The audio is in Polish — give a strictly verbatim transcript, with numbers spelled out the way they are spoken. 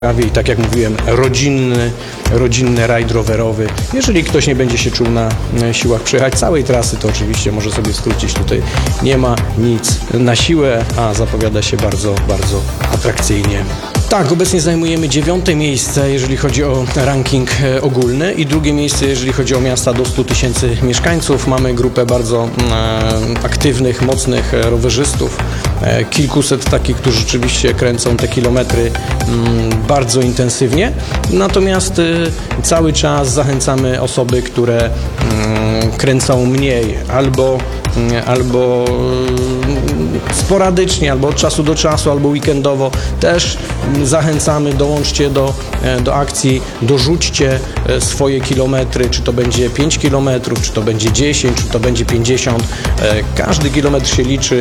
I tak jak mówiłem, rodzinny, rodzinny rajd rowerowy. Jeżeli ktoś nie będzie się czuł na siłach przejechać całej trasy, to oczywiście może sobie skrócić. Tutaj nie ma nic na siłę, a zapowiada się bardzo, bardzo atrakcyjnie. Tak, obecnie zajmujemy dziewiąte miejsce, jeżeli chodzi o ranking ogólny i drugie miejsce, jeżeli chodzi o miasta do stu tysięcy mieszkańców. Mamy grupę bardzo e, aktywnych, mocnych rowerzystów. E, kilkuset takich, którzy rzeczywiście kręcą te kilometry m, bardzo intensywnie. Natomiast e, cały czas zachęcamy osoby, które m, kręcą mniej albo, m, albo e, sporadycznie, albo od czasu do czasu, albo weekendowo. Też zachęcamy, dołączcie do, do akcji, dorzućcie swoje kilometry, czy to będzie pięć kilometrów, czy to będzie dziesięć, czy to będzie pięćdziesiąt. Każdy kilometr się liczy.